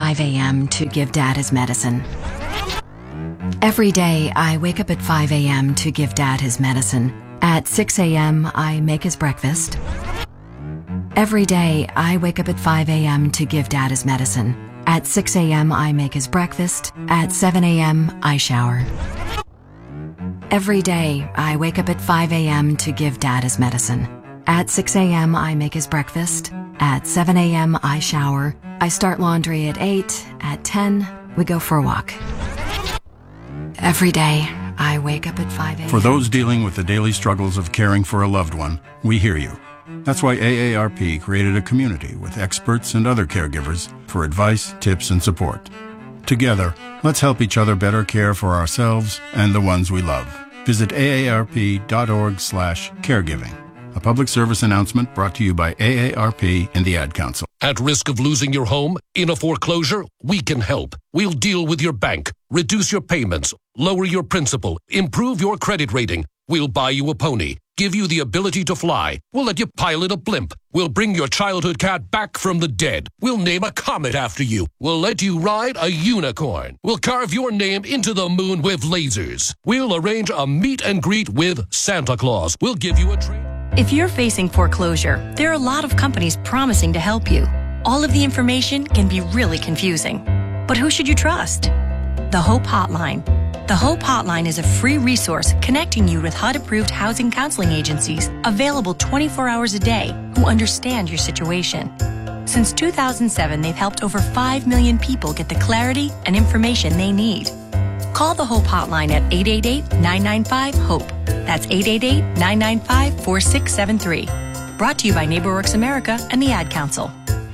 5 a.m. to give Dad his medicine. Every day, I wake up at 5 a.m. to give Dad his medicine. At 6 a.m., I make his breakfast. Every day, I wake up at 5 a.m. to give Dad his medicine. At 6 a.m., I make his breakfast. At 7 a.m., I shower. Every day, I wake up at 5 a.m. to give Dad his medicine. At 6 a.m., I make his breakfast. At 7 a.m., I shower. I start laundry at 8. At 10, we go for a walk. Every day, I wake up at 5 a.m. For those dealing with the daily struggles of caring for a loved one, we hear you. That's why AARP created a community with experts and other caregivers for advice, tips, and support. Together, let's help each other better care for ourselves and the ones we love. Visit aarp.org/caregiving. A public service announcement brought to you by AARP and the Ad Council. At risk of losing your home in a foreclosure? We can help. We'll deal with your bank, reduce your payments, lower your principal, improve your credit rating. We'll buy you a pony, give you the ability to fly. We'll let you pilot a blimp. We'll bring your childhood cat back from the dead. We'll name a comet after you. We'll let you ride a unicorn. We'll carve your name into the moon with lasers. We'll arrange a meet and greet with Santa Claus. We'll give you a trade. If you're facing foreclosure, there are a lot of companies promising to help you. All of the information can be really confusing. But who should you trust? The Hope Hotline. The Hope Hotline is a free resource connecting you with HUD-approved housing counseling agencies available 24 hours a day who understand your situation. Since 2007, they've helped over 5 million people get the clarity and information they need. Call the Hope Hotline at 888-995-HOPE. That's 888-995-4673. Brought to you by NeighborWorks America and the Ad Council.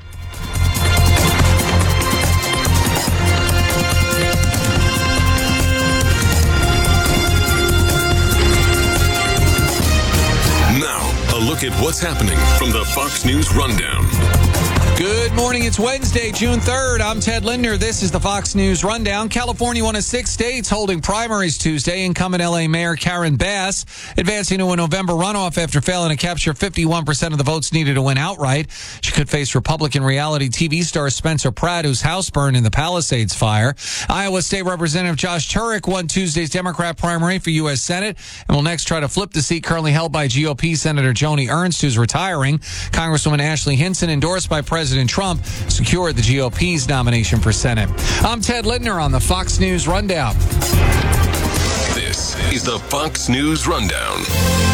A look at what's happening from the Fox News Rundown. Good morning. It's Wednesday, June 3rd. I'm Ted Lindner. This is the Fox News Rundown. California, one of 6 states holding primaries Tuesday. Incumbent L.A. Mayor Karen Bass advancing to a November runoff after failing to capture 51% of the votes needed to win outright. She could face Republican reality TV star Spencer Pratt, whose house burned in the Palisades fire. Iowa State Representative Josh Turek won Tuesday's Democrat primary for U.S. Senate and will next try to flip the seat currently held by GOP Senator Joni Ernst, who's retiring. Congresswoman Ashley Hinson, endorsed by President Trump, secured the GOP's nomination for Senate. I'm Ted Lindner on the Fox News Rundown. This is the Fox News Rundown.